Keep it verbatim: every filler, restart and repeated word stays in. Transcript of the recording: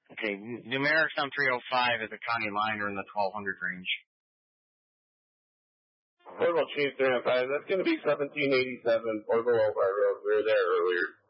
Okay, numerics on three oh five at the county line are in the twelve hundred range. What about Chase three oh five? That's going to be seventeen eighty-seven Portobello Road. We were there earlier.